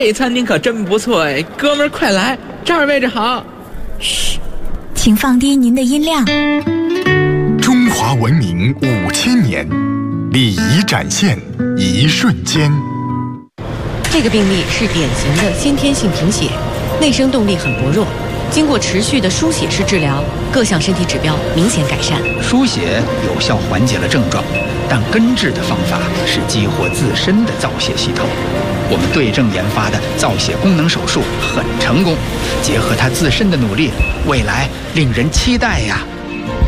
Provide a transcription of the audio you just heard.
这餐厅可真不错哎，哥们儿快来，这儿位置好。 嘘，请放低您的音量。 中华文明5000年，礼仪展现一瞬间。 这个病例是典型的先天性贫血，内生动力很薄弱，经过持续的输血式治疗，各项身体指标明显改善。 输血有效缓解了症状，但根治的方法是激活自身的造血系统。我们对症研发的造血功能手术很成功，结合他自身的努力，未来令人期待呀。